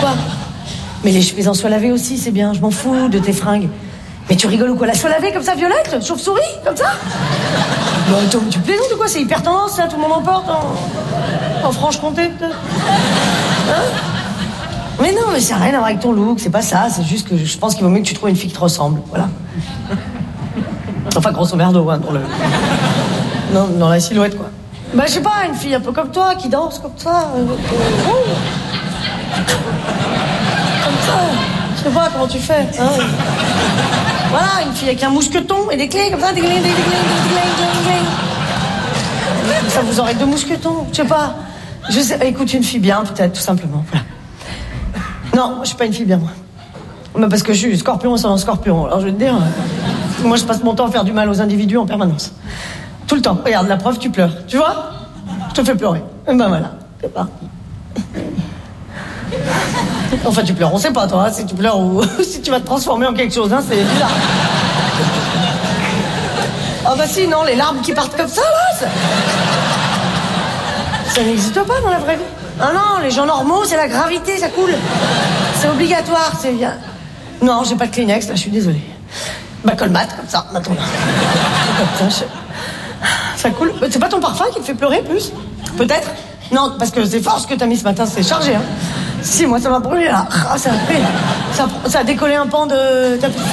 Quoi? Mais les chemises en soie lavée aussi, c'est bien. Je m'en fous de tes fringues. Mais tu rigoles ou quoi? La soie lavée comme ça, violette? Chauve-souris? Comme ça? Bon, tu plaisantes ou quoi? C'est hyper tendance, là. Tout le monde en porte en Franche-Comté, peut-être. Hein? Mais non, mais ça n'a rien à voir avec ton look. C'est pas ça. C'est juste que je pense qu'il vaut mieux que tu trouves une fille qui te ressemble. Voilà. Enfin, grosso merdo, hein, Non, dans la silhouette, quoi. Bah, je sais pas, une fille un peu comme toi, qui danse comme ça. Comme ça. Je sais pas comment tu fais, hein. Voilà, une fille avec un mousqueton et des clés, comme ça. Ça, vous aurez 2 mousquetons. Je sais pas. Écoute, une fille bien, peut-être, tout simplement. Voilà. Non, je suis pas une fille bien, moi. Mais parce que je suis scorpion sans scorpion. Alors, je vais te dire... Moi, je passe mon temps à faire du mal aux individus en permanence. Tout le temps. Regarde, la preuve, tu pleures. Tu vois? Je te fais pleurer. Et ben voilà. C'est parti. Enfin, tu pleures. On sait pas, toi, hein, si tu pleures ou si tu vas te transformer en quelque chose. Hein, c'est bizarre. Ah bah si, non, les larmes qui partent comme ça, là, ça n'existe pas dans la vraie vie. Ah non, les gens normaux, c'est la gravité, ça coule. C'est obligatoire, c'est bien. Non, j'ai pas de Kleenex, là, je suis désolée. Bah, colmate, comme ça, maintenant. Comme ça, ça coule. C'est pas ton parfum qui te fait pleurer, plus? Peut-être? Non, parce que c'est fort ce que t'as mis ce matin, c'est chargé, hein. Si, moi, ça m'a brûlé, là. Ah, ça a décollé un pan de tapisserie.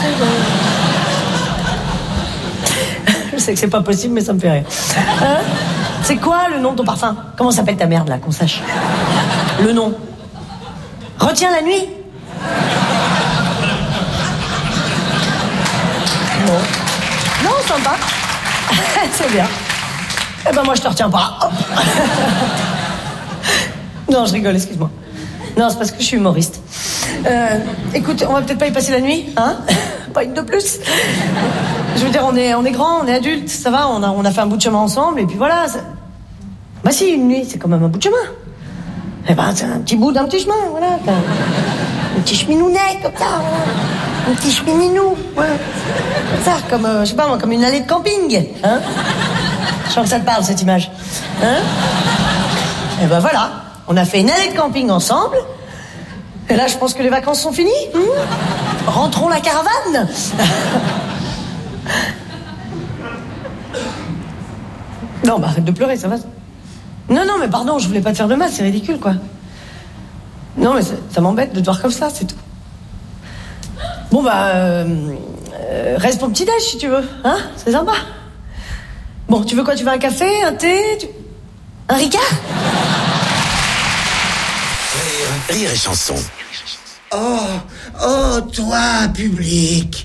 Je sais que c'est pas possible, mais ça me fait rire. Hein? C'est quoi le nom de ton parfum? Comment s'appelle ta merde, là, qu'on sache? Le nom. Retiens la nuit. Bon. Non, sympa. C'est bien. Eh ben moi, je te retiens pas. Hop. Non, je rigole, excuse-moi. Non, c'est parce que je suis humoriste. Écoute, on va peut-être pas y passer la nuit, hein? Pas une de plus. Je veux dire, on est grands, on est adultes, ça va, on a fait un bout de chemin ensemble, et puis voilà. Bah si, une nuit, c'est quand même un bout de chemin. Eh ben, c'est un petit bout d'un petit chemin, voilà. Un petit cheminounet, comme ça, voilà. Un petit chemininou, ouais. Comme ça, comme, je sais pas moi, comme une allée de camping, hein? Je sens que ça te parle, cette image. Hein? Et ben voilà, on a fait une allée de camping ensemble. Et là, je pense que les vacances sont finies. Rentrons la caravane. Non, bah arrête de pleurer, ça va. Non, mais pardon, je voulais pas te faire de mal, c'est ridicule, quoi. Non, mais ça m'embête de te voir comme ça, c'est tout. Bon, bah, reste pour le petit-déj, si tu veux, hein? C'est sympa. Bon, tu veux quoi? Tu veux un café, un thé, un Ricard? Rire et chanson. Oh, toi, public.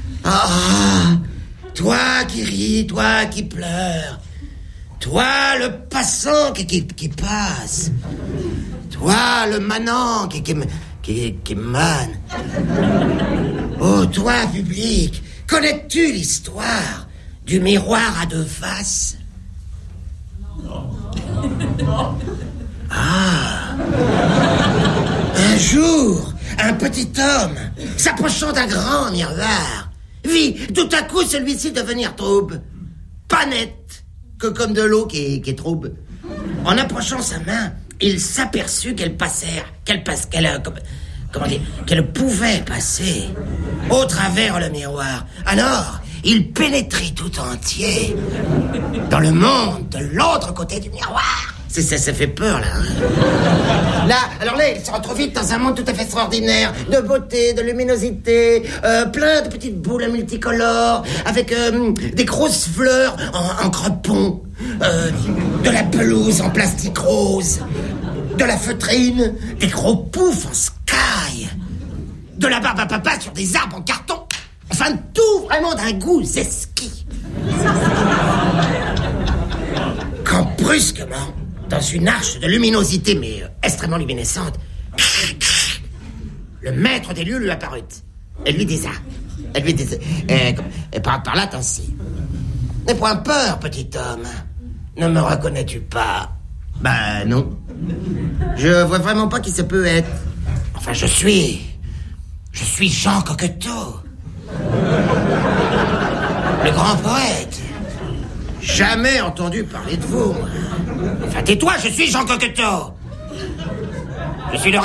Toi qui ris, toi qui pleures. Toi, le passant qui passe. Toi, le manant qui mane. Oh, toi, public, connais-tu l'histoire du miroir à 2 faces? Un jour, un petit homme, s'approchant d'un grand miroir, vit tout à coup celui-ci devenir trouble. Pas net, que comme de l'eau qui est trouble. En approchant sa main, il s'aperçut qu'elle pouvait passer au travers le miroir. Alors, il pénétrait tout entier dans le monde de l'autre côté du miroir. Ça fait peur, là. Alors là, il se retrouve vite dans un monde tout à fait extraordinaire, de beauté, de luminosité, plein de petites boules multicolores, avec des grosses fleurs en crepon, de la pelouse en plastique rose, de la feutrine, des gros poufs en sky, de la barbe à papa sur des arbres en carton. Enfin, tout vraiment d'un goût exquis. Quand brusquement, dans une arche de luminosité, mais extrêmement luminescente, le maître des lieux lui apparut. Elle lui disait, par là, ainsi. N'aie point peur, petit homme. Ne me reconnais-tu pas? Ben non. Je vois vraiment pas qui ça peut être. Enfin, je suis Jean Coqueteau, le grand poète. Jamais entendu parler de vous. Enfin, tais-toi, je suis Jean Coqueteau. Je suis le